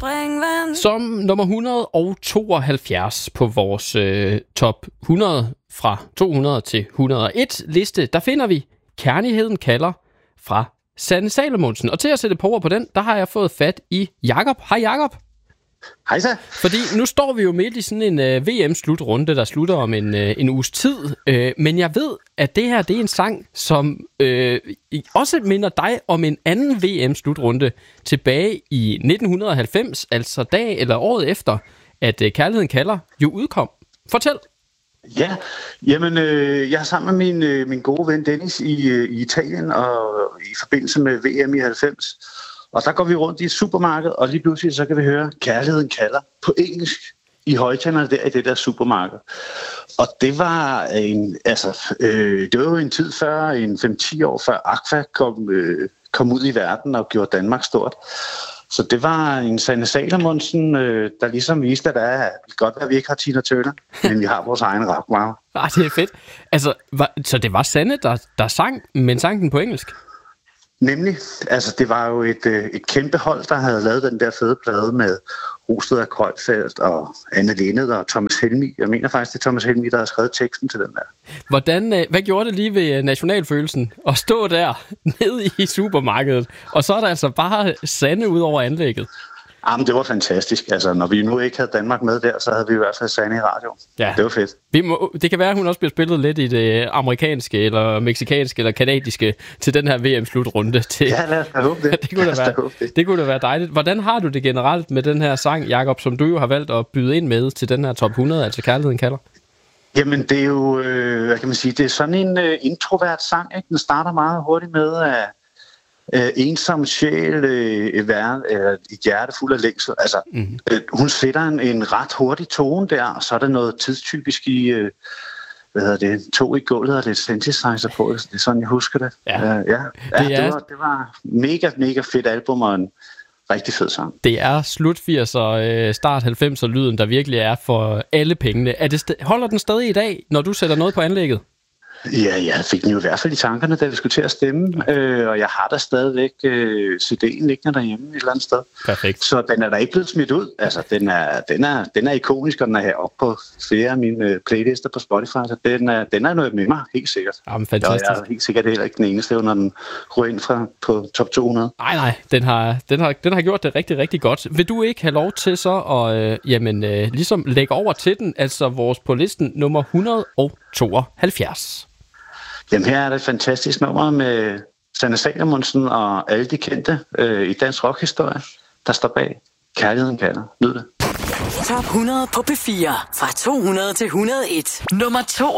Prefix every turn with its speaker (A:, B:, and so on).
A: springvand.
B: Som nummer 172 på vores top 100 fra 200 til 101 liste, der finder vi Kærligheden kalder fra Sanne Salomonsen. Og til at sætte på ord på den, der har jeg fået fat i Jakob. Hej Jakob.
C: Hej så.
B: Fordi nu står vi jo midt i sådan en VM-slutrunde, der slutter om en uges tid. Men jeg ved, at det her det er en sang, som også minder dig om en anden VM-slutrunde tilbage i 1990, altså dag eller året efter, at Kærligheden kalder jo udkom. Fortæl.
C: Ja, jamen jeg er sammen med min gode ven Dennis i Italien og i forbindelse med VM i 90. Og der går vi rundt i et supermarked, og lige pludselig så kan vi høre Kærligheden kalder på engelsk i højtalerne der i det der supermarked. Og det var det var jo en tid før, en 5-10 år før Aqua kom ud i verden og gjorde Danmark stort. Så det var en Sanne Salomonsen, der ligesom viste, at det er godt, at vi ikke har Tina Turner, men vi har vores egen rap. Wow.
B: Det er fedt. Altså, så det var Sanne, der sang, men sang den på engelsk?
C: Nemlig. Altså, det var jo et kæmpe hold, der havde lavet den der fede plade med Rosted og Kreuzfeldt og Anne Linnet og Thomas Helmig. Jeg mener faktisk, det er Thomas Helmig, der har skrevet teksten til den der.
B: Hvad gjorde det lige ved nationalfølelsen at stå der nede i supermarkedet, og så er der altså bare Sanne ud over anlægget?
C: Jamen, det var fantastisk. Altså, når vi nu ikke havde Danmark med der, så havde vi i hvert fald Sanne i radio. Ja. Det var fedt.
B: Det kan være, at hun også bliver spillet lidt i det amerikanske, eller mexikanske, eller kanadiske til den her VM-slutrunde.
C: Ja, lad os da håbe det.
B: Det kunne da være dejligt. Hvordan har du det generelt med den her sang, Jakob, som du jo har valgt at byde ind med til den her top 100, altså Kærligheden kalder?
C: Jamen, det er jo, hvad kan man sige, det er sådan en introvert sang, ikke? Den starter meget hurtigt med, at ensom sjæl, et hjerte fuld af længsel. Altså, hun sætter en ret hurtig tone der, og så er der noget tidstypisk i, tog i gulvet og lidt synthesizer på. Det er sådan, jeg husker det. Det var mega, mega fedt album og en rigtig fed sang.
B: Det er slut 80'er, start 90'er lyden, der virkelig er for alle pengene. Holder den stadig i dag, når du sætter noget på anlægget?
C: Ja, jeg fik den jo i hvert fald i tankerne, da vi skulle til at stemme, og jeg har da stadigvæk CD'en liggende derhjemme et eller andet sted.
B: Perfekt.
C: Så den er da ikke blevet smidt ud. Altså, den er ikonisk, og den er heroppe på flere af mine playlister på Spotify, så den er noget med mig, helt sikkert.
B: Jamen, fantastisk.
C: Og jeg er helt sikkert heller ikke den eneste, når den ryger ind på top 200.
B: Nej, den har gjort det rigtig, rigtig godt. Vil du ikke have lov til så at ligesom lægge over til den, altså vores på listen nummer 172?
C: Jamen her er det et fantastisk nummer med Sanne Salomonsen og alle de kendte i dansk rockhistorie, der står bag Kærligheden kalder. Nyd det.
A: Top 100 på P4 fra 200 til 101. Nummer 2.